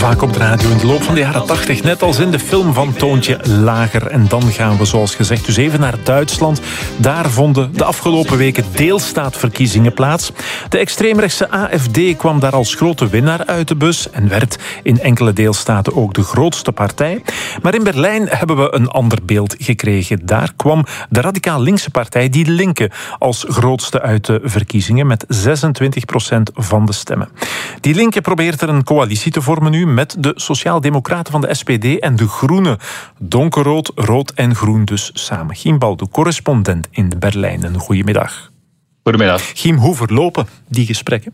Vaak op de radio in de loop van de jaren 80, net als in de film van Toontje Lager. En dan gaan we, zoals gezegd, dus even naar Duitsland. Daar vonden de afgelopen weken deelstaatverkiezingen plaats. De extreemrechtse AfD kwam daar als grote winnaar uit de bus en werd in enkele deelstaten ook de grootste partij. Maar in Berlijn hebben we een ander beeld gekregen. Daar kwam de radicaal linkse partij Die Linke als grootste uit de verkiezingen met 26% van de stemmen. Die Linke probeert er een coalitie te vormen nu met de Sociaaldemocraten van de SPD en de Groenen. Donkerrood, rood en groen dus samen. Giem Baldoe, correspondent in Berlijn. Een goedemiddag. Goedemiddag. Giem, hoe verlopen die gesprekken?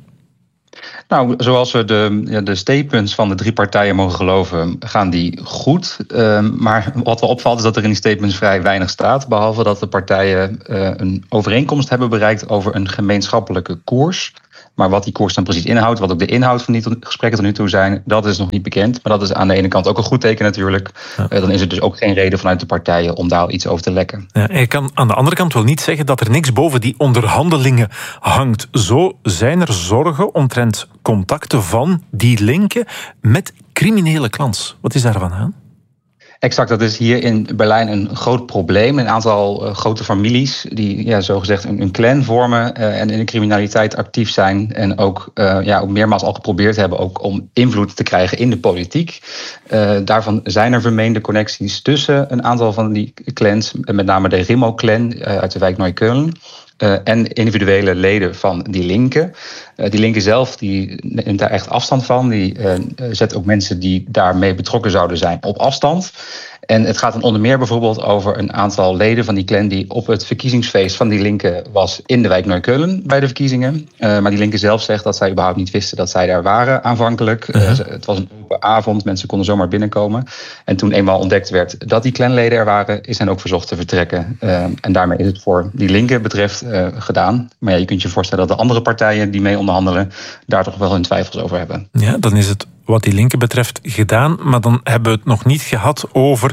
Nou, zoals we de statements van de drie partijen mogen geloven, gaan die goed. Maar wat wel opvalt is dat er in die statements vrij weinig staat. Behalve dat de partijen een overeenkomst hebben bereikt over een gemeenschappelijke koers. Maar wat die koers dan precies inhoudt, wat ook de inhoud van die gesprekken tot nu toe zijn, dat is nog niet bekend. Maar dat is aan de ene kant ook een goed teken natuurlijk. Ja. Dan is er dus ook geen reden vanuit de partijen om daar iets over te lekken. Ja, en je kan aan de andere kant wel niet zeggen dat er niks boven die onderhandelingen hangt. Zo zijn er zorgen omtrent contacten van Die Linke met criminele clans. Wat is daarvan aan? Exact, dat is hier in Berlijn een groot probleem. Een aantal grote families die zogezegd een clan vormen en in de criminaliteit actief zijn. En ook meermaals al geprobeerd hebben ook om invloed te krijgen in de politiek. Daarvan zijn er vermeende connecties tussen een aantal van die clans. Met name de Rimo-clan uit de wijk Neukölln. En individuele leden van Die Linke. Die Linke zelf die neemt daar echt afstand van. Die zet ook mensen die daarmee betrokken zouden zijn op afstand. En het gaat dan onder meer bijvoorbeeld over een aantal leden van die clan die op het verkiezingsfeest van Die Linke was in de wijk Neukölln bij de verkiezingen. Maar Die Linke zelf zegt dat zij überhaupt niet wisten dat zij daar waren aanvankelijk. Het was een open avond, mensen konden zomaar binnenkomen. En toen eenmaal ontdekt werd dat die clanleden er waren, is hen ook verzocht te vertrekken. En daarmee is het voor Die Linke betreft gedaan. Maar ja, je kunt je voorstellen dat de andere partijen die mee onderhandelen daar toch wel hun twijfels over hebben. Ja, dan is het wat Die Linke betreft gedaan, maar dan hebben we het nog niet gehad over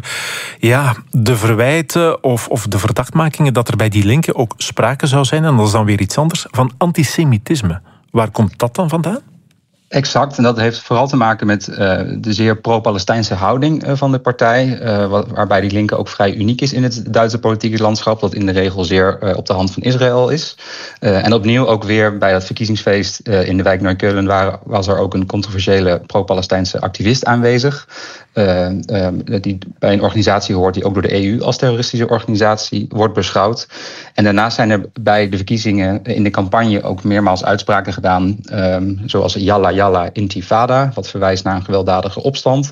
de verwijten of de verdachtmakingen dat er bij Die Linke ook sprake zou zijn, en dat is dan weer iets anders, van antisemitisme. Waar komt dat dan vandaan? Exact, en dat heeft vooral te maken met de zeer pro-Palestijnse houding van de partij, waarbij Die Linke ook vrij uniek is in het Duitse politieke landschap, dat in de regel zeer op de hand van Israël is. En opnieuw ook weer bij dat verkiezingsfeest in de wijk Neukölln was er ook een controversiële pro-Palestijnse activist aanwezig, die bij een organisatie hoort die ook door de EU als terroristische organisatie wordt beschouwd. En daarnaast zijn er bij de verkiezingen in de campagne ook meermaals uitspraken gedaan, zoals Yalla Yalla Intifada, wat verwijst naar een gewelddadige opstand.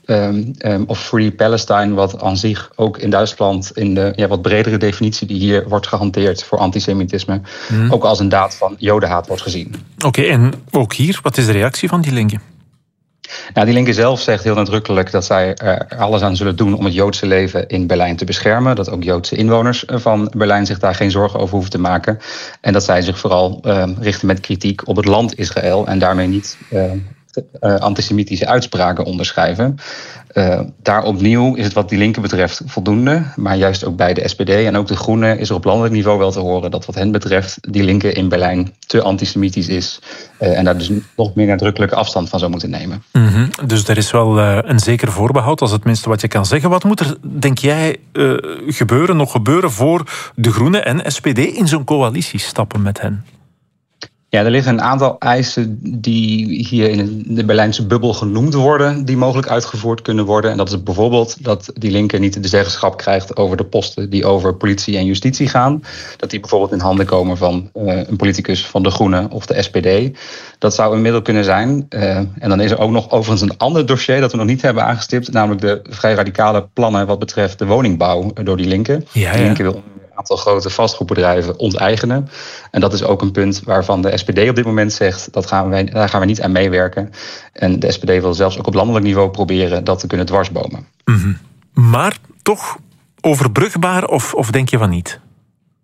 Of Free Palestine, wat aan zich ook in Duitsland in de wat bredere definitie die hier wordt gehanteerd voor antisemitisme, ook als een daad van jodenhaat wordt gezien. Oké, en ook hier, wat is de reactie van Die Linke? Nou, Die Linke zelf zegt heel nadrukkelijk dat zij er alles aan zullen doen om het Joodse leven in Berlijn te beschermen. Dat ook Joodse inwoners van Berlijn zich daar geen zorgen over hoeven te maken. En dat zij zich vooral richten met kritiek op het land Israël en daarmee niet antisemitische uitspraken onderschrijven. Daar opnieuw is het wat Die Linke betreft voldoende. Maar juist ook bij de SPD en ook de Groenen is er op landelijk niveau wel te horen dat wat hen betreft Die Linke in Berlijn te antisemitisch is. En daar dus nog meer nadrukkelijke afstand van zou moeten nemen. Mm-hmm. Dus er is wel een zeker voorbehoud, dat is het minste wat je kan zeggen. Wat moet er, denk jij, nog gebeuren voor de Groenen en SPD in zo'n coalitie stappen met hen? Ja, er liggen een aantal eisen die hier in de Berlijnse bubbel genoemd worden, die mogelijk uitgevoerd kunnen worden. En dat is bijvoorbeeld dat Die Linke niet de zeggenschap krijgt over de posten die over politie en justitie gaan. Dat die bijvoorbeeld in handen komen van een politicus van de Groenen of de SPD. Dat zou een middel kunnen zijn. En dan is er ook nog overigens een ander dossier dat we nog niet hebben aangestipt, namelijk de vrij radicale plannen wat betreft de woningbouw door Die Linke. Ja. Die Linke wil een aantal grote vastgoedbedrijven onteigenen. En dat is ook een punt waarvan de SPD op dit moment zegt, daar gaan we niet aan meewerken. En de SPD wil zelfs ook op landelijk niveau proberen dat te kunnen dwarsbomen. Mm-hmm. Maar toch overbrugbaar of denk je van niet?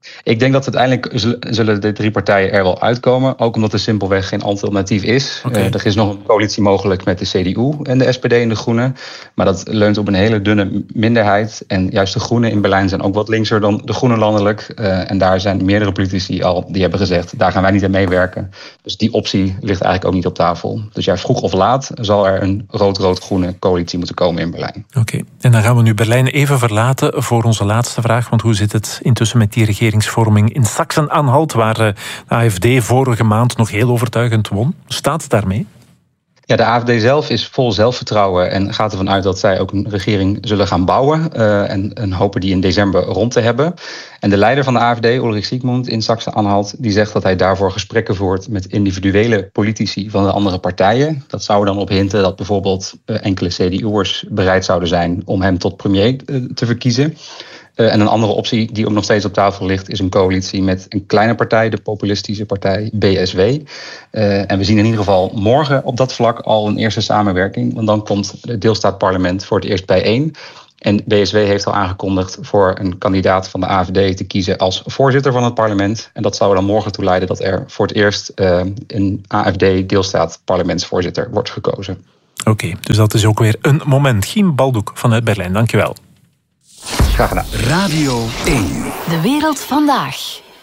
Ik denk dat uiteindelijk zullen de 3 partijen er wel uitkomen. Ook omdat er simpelweg geen alternatief is. Okay. Er is nog een coalitie mogelijk met de CDU en de SPD en de Groenen. Maar dat leunt op een hele dunne minderheid. En juist de Groenen in Berlijn zijn ook wat linkser dan de Groenen landelijk. En daar zijn meerdere politici al die hebben gezegd, daar gaan wij niet aan meewerken. Dus die optie ligt eigenlijk ook niet op tafel. Dus ja, vroeg of laat zal er een rood-rood-groene coalitie moeten komen in Berlijn. Oké. En dan gaan we nu Berlijn even verlaten voor onze laatste vraag. Want hoe zit het intussen met die regeringsvorming in Sachsen-Anhalt, waar de AfD vorige maand nog heel overtuigend won? Staat het daarmee? Ja, de AfD zelf is vol zelfvertrouwen en gaat ervan uit dat zij ook een regering zullen gaan bouwen. En hopen die in december rond te hebben. En de leider van de AfD, Ulrich Siegmund in Sachsen-Anhalt, die zegt dat hij daarvoor gesprekken voert met individuele politici van de andere partijen. Dat zou er dan op hinten dat bijvoorbeeld enkele CDU'ers bereid zouden zijn om hem tot premier te verkiezen. En een andere optie die ook nog steeds op tafel ligt, is een coalitie met een kleine partij, de populistische partij BSW. En we zien in ieder geval morgen op dat vlak al een eerste samenwerking. Want dan komt het deelstaatparlement voor het eerst bijeen. En BSW heeft al aangekondigd voor een kandidaat van de AfD te kiezen als voorzitter van het parlement. En dat zou er dan morgen toe leiden dat er voor het eerst een AfD-deelstaatparlementsvoorzitter wordt gekozen. Oké, dus dat is ook weer een moment. Giem Baldoek vanuit Berlijn, dankjewel. Graag gedaan. Radio 1. De wereld vandaag.